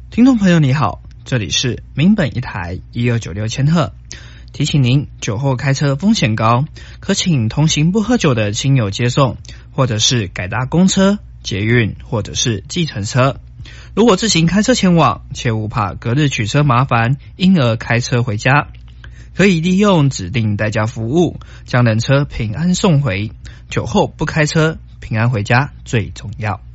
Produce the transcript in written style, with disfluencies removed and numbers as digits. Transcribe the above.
听众朋友你好，这里是民本一台1296千赫，提醒您酒后开车风险高，可请同行不喝酒的亲友接送，或者是改搭公车、捷运或者是计程车。如果自行开车前往，切勿怕隔日取车麻烦，因而开车回家。可以利用指定代驾服务，将人车平安送回。酒后不开车，平安回家最重要。